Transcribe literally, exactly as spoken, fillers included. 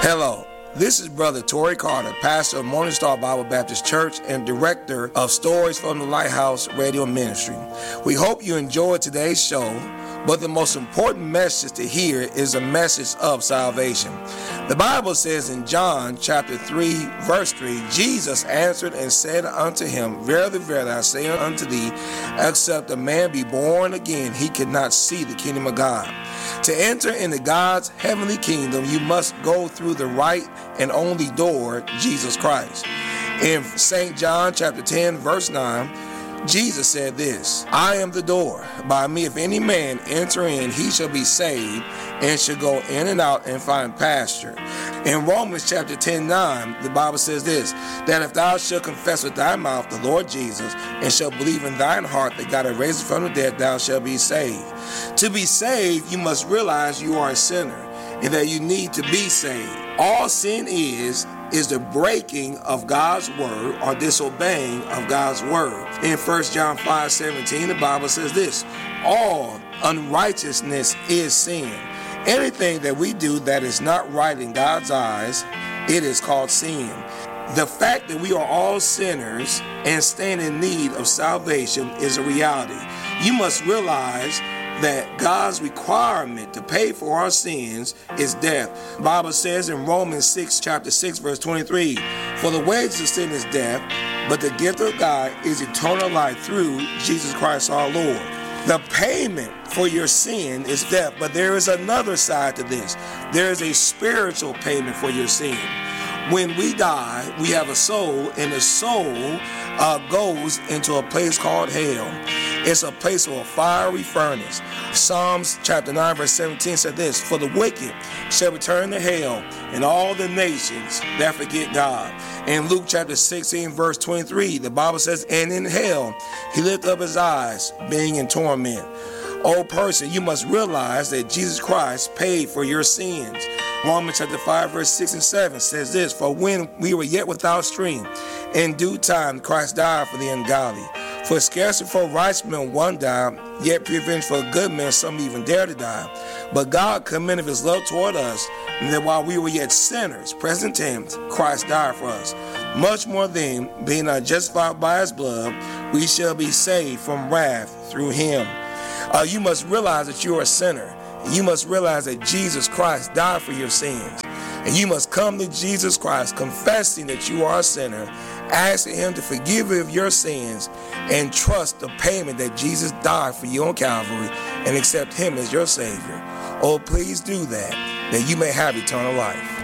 Hello, this is Brother Torrey Carter, pastor of Morning Star Bible Baptist Church and director of Stories from the Lighthouse Radio Ministry. We hope you enjoyed today's show, but the most important message to hear is a message of salvation. The Bible says in John chapter three, verse three, Jesus answered and said unto him, Verily, verily, I say unto thee, except a man be born again, he cannot see the kingdom of God. To enter into God's heavenly kingdom, you must go through the right and only door, Jesus Christ. In Saint John chapter ten, verse nine, Jesus said this, I am the door. By me, if any man enter in, he shall be saved, and shall go in and out and find pasture. In Romans chapter ten, nine, the Bible says this, that if thou shalt confess with thy mouth the Lord Jesus, and shalt believe in thine heart that God hath raised him from the dead, thou shalt be saved. To be saved, you must realize you are a sinner, and that you need to be saved. All sin is, is the breaking of God's word or disobeying of God's word. In First John five, seventeen, the Bible says this, all unrighteousness is sin. Anything that we do that is not right in God's eyes, it is called sin. The fact that we are all sinners and stand in need of salvation is a reality. You must realize that God's requirement to pay for our sins is death. The Bible says in Romans six, chapter six, verse twenty-three, for the wages of sin is death, but the gift of God is eternal life through Jesus Christ our Lord. The payment for your sin is death, but there is another side to this. There is a spiritual payment for your sin. When we die, we have a soul, and the soul uh, goes into a place called hell. It's a place of a fiery furnace. Psalms chapter nine, verse seventeen said this, for the wicked shall return to hell, and all the nations that forget God. In Luke chapter sixteen, verse twenty-three, the Bible says, and in hell he lifted up his eyes, being in torment. O person, you must realize that Jesus Christ paid for your sins. Romans chapter five, verse six and seven says this, for when we were yet without strength, in due time Christ died for the ungodly. For scarcely for righteous men one died, yet peradventure for a good man some even dare to die. But God commended his love toward us, and that while we were yet sinners, present tense, Christ died for us. Much more then, being not justified by his blood, we shall be saved from wrath through him. Uh, you must realize that you are a sinner. You must realize that Jesus Christ died for your sins. And you must come to Jesus Christ confessing that you are a sinner, asking him to forgive you of your sins, and trust the payment that Jesus died for you on Calvary, and accept him as your Savior. Oh, please do that, that you may have eternal life.